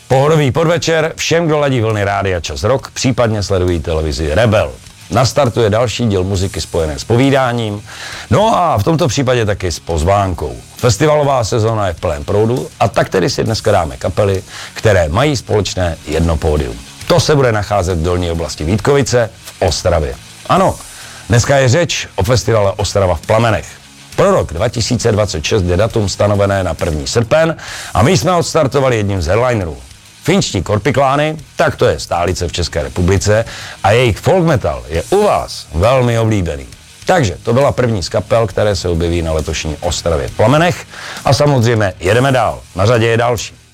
Pohodový podvečer všem, kdo ladí vlny Rádia Čas Rock, případně sledují televizi Rebel. Nastartuje další díl muziky spojené s povídáním, no a v tomto případě taky s pozvánkou. Festivalová sezóna je v plném proudu a tak tedy si dneska dáme kapely, které mají společné jedno pódium. To se bude nacházet v dolní oblasti Vítkovice v Ostravě. Ano, dneska je řeč o festivale Ostrava v plamenech. Pro rok 2026 je datum stanovené na 1. srpen a my jsme odstartovali jedním z headlinerů. Finští Korpiklány, tak to je stálice v České republice a jejich folk metal je u vás velmi oblíbený. Takže to byla první z kapel, které se objeví na letošní Ostravě v plamenech a samozřejmě jedeme dál, na řadě je další.